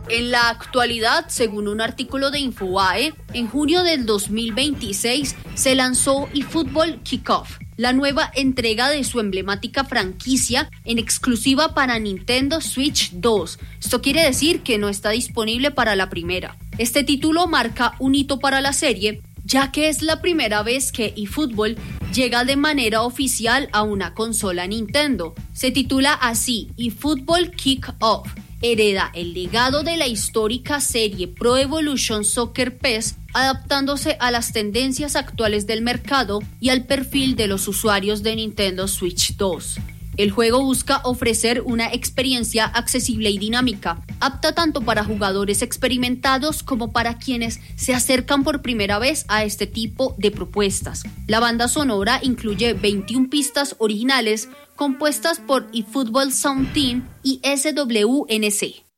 En la actualidad, según un artículo de Infobae, en junio del 2026 se lanzó eFootball Kickoff, la nueva entrega de su emblemática franquicia en exclusiva para Nintendo Switch 2. Esto quiere decir que no está disponible para la primera. Este título marca un hito para la serie, ya que es la primera vez que eFootball llega de manera oficial a una consola Nintendo. Se titula así, eFootball Kick-Off. Hereda el legado de la histórica serie Pro Evolution Soccer PES, adaptándose a las tendencias actuales del mercado y al perfil de los usuarios de Nintendo Switch 2. El juego busca ofrecer una experiencia accesible y dinámica, apta tanto para jugadores experimentados como para quienes se acercan por primera vez a este tipo de propuestas. La banda sonora incluye 21 pistas originales compuestas por eFootball Sound Team y SWNC.